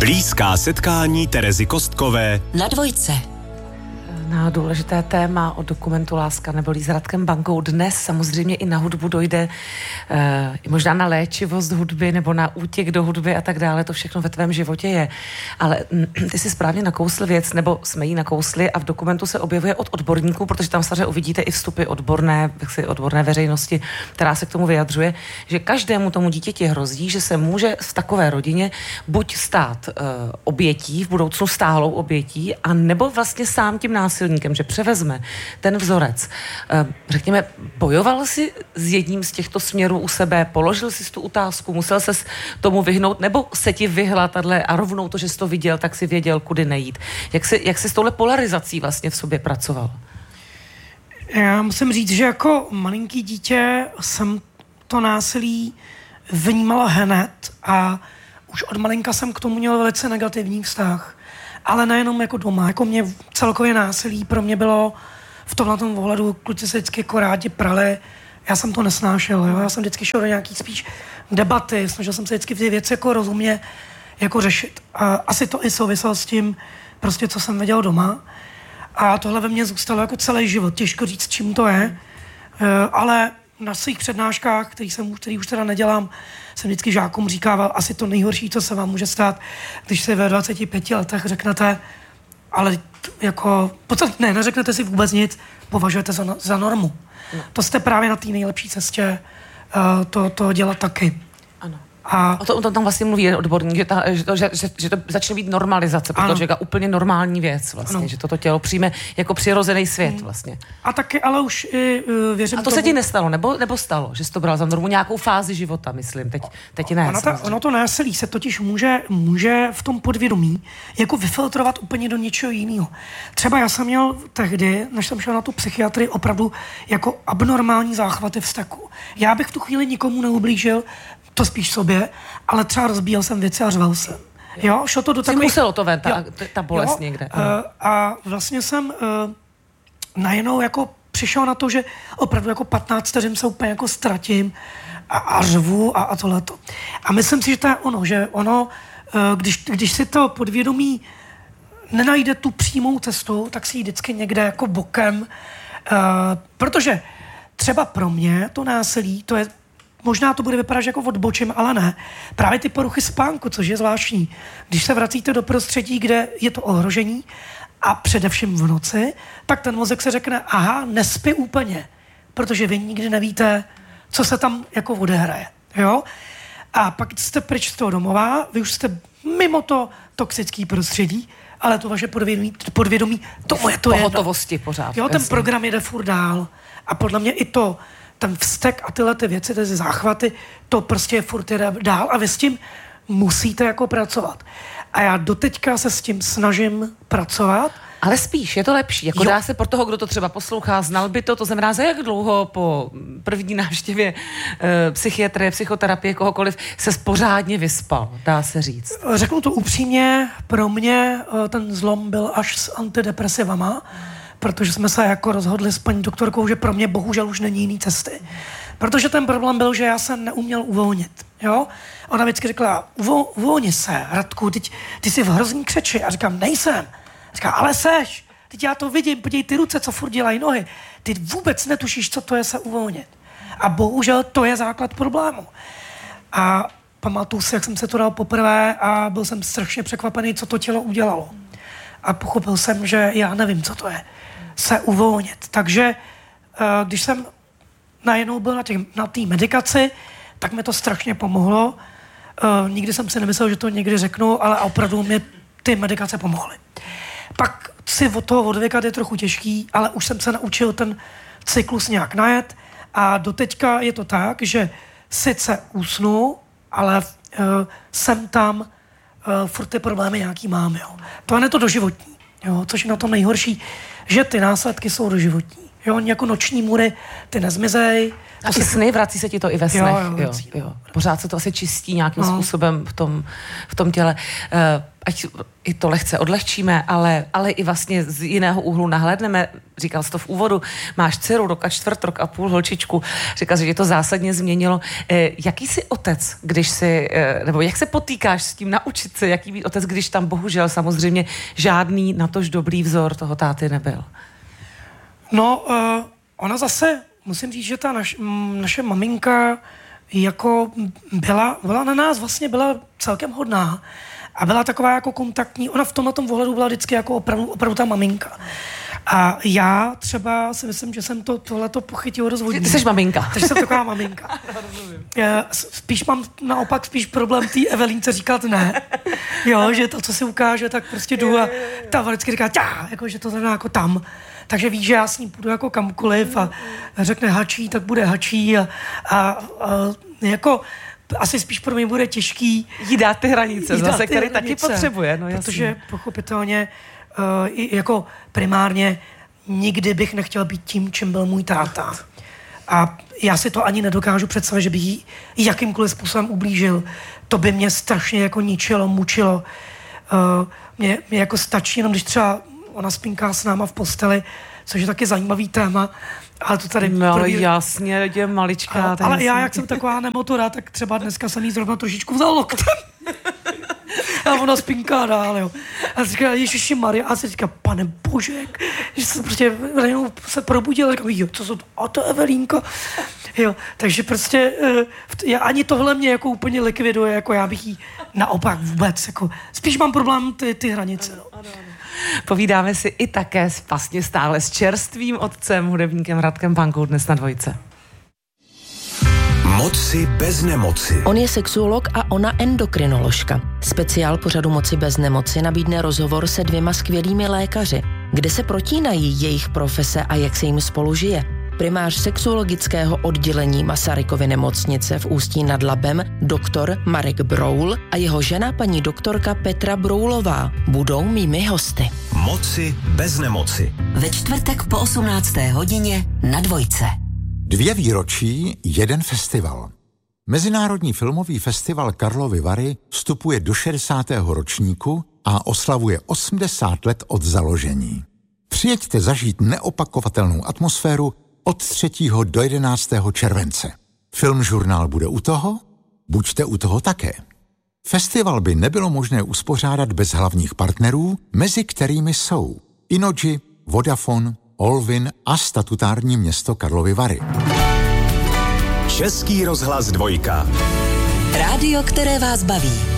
Blízká setkání Terezy Kostkové na Dvojce. Na důležité téma o dokumentu Láska neboli s Radkem Bankou dnes samozřejmě i na hudbu dojde, možná na léčivost hudby nebo na útěk do hudby a tak dále, to všechno ve tvém životě je. Ale ty si správně nakousl věc, nebo jsme jí nakousli a v dokumentu se objevuje od odborníků, protože tam samozřejmě uvidíte i vstupy odborné veřejnosti, která se k tomu vyjadřuje, že každému tomu dítěti hrozí, že se může v takové rodině buď stát obětí, v budoucnu stálou obětí, a nebo vlastně sám tím násilníkem, že převezme ten vzorec. Řekněme, bojoval jsi s jedním z těchto směrů u sebe, položil jsi tu otázku, musel ses tomu vyhnout, nebo se ti vyhla tahle a rovnou to, že jsi to viděl, tak si věděl, kudy nejít. Jak jsi s touhle polarizací vlastně v sobě pracoval? Já musím říct, že jako malinký dítě jsem to násilí vnímala hned a už od malinka jsem k tomu měl velice negativní vztah. Ale nejenom jako doma, jako mě celkově násilí pro mě bylo v tomhletom ohledu, kluci se vždycky jako rádi prali, já jsem to nesnášel, jo? Já jsem vždycky šel do nějaký spíš debaty, snažil jsem se vždycky ty věci jako rozumně jako řešit. A asi to i souviselo s tím, prostě co jsem viděl doma. A tohle ve mně zůstalo jako celý život, těžko říct, čím to je, ale na svých přednáškách, který už teda nedělám, jsem vždycky žákům říkával, asi to nejhorší, co se vám může stát, když se ve 25 letech řeknete, ale jako, podstatně neřeknete si vůbec nic, považujete za normu. No. To jste právě na té nejlepší cestě to dělat taky. Ano. A o tom tam vlastně mluví odborník, že to začne být normalizace, protože je úplně normální věc vlastně, ano. Že toto tělo přijme jako přirozený svět vlastně. A taky, ale už i věřím tomu... A to se ti nestalo, nebo stalo, že jsi to bral za normu nějakou fázi života, myslím, teď ne. Ono to násilí se totiž může v tom podvědomí jako vyfiltrovat úplně do něčeho jiného. Třeba já jsem měl tehdy, než jsem šel na tu psychiatrii, opravdu jako abnormální záchvaty vzteku. Já bych v tu chvíli nikomu neublížil, to spíš sobě, ale třeba rozbíjel jsem věci a řval jsem. Jo, šlo to do takových... Muselo to ven, ta bolest někde. A vlastně jsem najednou jako přišel na to, že opravdu jako 15 vteřin se úplně jako ztratím a řvu a tohleto. A myslím si, že to je ono, že ono, když si to podvědomí nenajde tu přímou cestu, tak si ji vždycky někde jako bokem, protože třeba pro mě to násilí, to je možná to bude vypadat, že jako odbočím, ale ne. Právě ty poruchy spánku, což je zvláštní. Když se vracíte do prostředí, kde je to ohrožení a především v noci, tak ten mozek se řekne, aha, nespí úplně, protože vy nikdy nevíte, co se tam jako odehraje. Jo? A pak jste pryč z toho domova, vy už jste mimo to toxické prostředí, ale to vaše podvědomí to je pohotovosti pořád. Jo, ten program jede furt dál. A podle mě i ten vztek a tyhle ty věci, ty záchvaty, to prostě furt jde dál a vy s tím musíte jako pracovat. A já doteďka se s tím snažím pracovat. Ale spíš, je to lepší. Jako dá se pro toho, kdo to třeba poslouchá, znal by to znamená, za jak dlouho po první návštěvě psychiatrie, psychoterapie, kohokoliv, se pořádně vyspal, dá se říct. Řeknu to upřímně, pro mě ten zlom byl až s antidepresivama, protože jsme se jako rozhodli s paní doktorkou, že pro mě bohužel už není jiný cesty. Protože ten problém byl, že já se neuměl uvolnit. Jo? Ona vždycky řekla, uvolni se, Radku, ty jsi v hrozný křeči. A říkám, nejsem. Říká, ale seš, teď já to vidím, podívej ty ruce, co furt dělají nohy. Ty vůbec netušíš, co to je se uvolnit. A bohužel to je základ problému. A pamatuju si, jak jsem se to dal poprvé a byl jsem strašně překvapený, co to tělo udělalo. A pochopil jsem, že já nevím, co to je se uvolnit. Takže když jsem najednou byl na té medikaci, tak mi to strašně pomohlo. Nikdy jsem si nemyslel, že to někdy řeknu, ale opravdu mi ty medikace pomohly. Pak si od toho odvykat je trochu těžký, ale už jsem se naučil ten cyklus nějak najet a doteďka je to tak, že sice usnu, ale jsem tam furt ty problémy nějaký mám. Jo. To je to doživotní, jo, což je na tom nejhorší, že ty následky jsou doživotní. Jo, oni jako noční můry, ty nezmizej. A ty sny, vrací se ti to i ve snech. Jo. Pořád se to asi čistí nějakým způsobem v tom těle. Ať i to lehce odlehčíme, ale i vlastně z jiného úhlu nahlédneme. Říkal jsi to v úvodu, máš dceru, rok a čtvrt, rok a půl, holčičku. Říkal, že tě to zásadně změnilo. Jaký jsi otec, nebo jak se potýkáš s tím naučit se, jaký být otec, když tam bohužel samozřejmě žádný natož dobrý vzor toho táty nebyl? No, ona zase, musím říct, že ta naše maminka jako byla na nás vlastně byla celkem hodná a byla taková jako kontaktní. Ona v tomhle tom ohledu byla vždycky jako opravdu ta maminka. A já třeba si myslím, že jsem tohleto pochytil rozvodní. Ty jsi maminka. Takže jsem taková maminka. Spíš mám naopak problém té Evelínce říkat ne. Jo, že to, co si ukáže, tak prostě jdu a ta vždycky říká jako, že to znamená jako tam. Takže víš, že já s ním půjdu jako kamkoliv a řekne hačí, tak bude hačí a jako asi spíš pro mě bude těžký jí dát ty hranice, zase, který taky potřebuje. No, protože pochopitelně jako primárně nikdy bych nechtěl být tím, čím byl můj táta. A já si to ani nedokážu představit, že bych jí jakýmkoliv způsobem ublížil. To by mě strašně jako ničilo, mučilo. Mě jako stačí jenom, když třeba ona spinká s náma v posteli, což je taky zajímavý téma, ale to tady... No jasně, je maličká. Ale já, jak jsem taková nemotora, tak třeba dneska jsem jí zrovna trošičku vzal loktem. A ona spinká dál, jo. A říká, Ježišimarja, a se říká, pane bože, že jsem prostě se probudil, a říkám, jo, co jsou to? A to Evelínka. Jo, takže prostě ani tohle mě jako úplně likviduje, jako já bych jí naopak vůbec, jako spíš mám problém ty hranice, no. Ano. Povídáme si i také vlastně stále s čerstvým otcem, hudebníkem Radkem Bankou dnes na Dvojce. Moci bez nemoci. On je sexuolog a ona endokrinoložka. Speciál pořadu Moci bez nemoci nabídne rozhovor se 2 skvělými lékaři, kde se protínají jejich profese a jak se jim spolu žije. Primář sexuologického oddělení Masarykovy nemocnice v Ústí nad Labem doktor Marek Broul a jeho žena paní doktorka Petra Broulová budou mými hosty. Moci bez nemoci. Ve čtvrtek po 18. hodině na Dvojce. 2 výročí, 1 festival. Mezinárodní filmový festival Karlovy Vary vstupuje do 60. ročníku a oslavuje 80 let od založení. Přijeďte zažít neopakovatelnou atmosféru od 3. do 11. července. Filmžurnál bude u toho? Buďte u toho také. Festival by nebylo možné uspořádat bez hlavních partnerů, mezi kterými jsou Innogy, Vodafone, Olvin a statutární město Karlovy Vary. Český rozhlas 2. Rádio, které vás baví.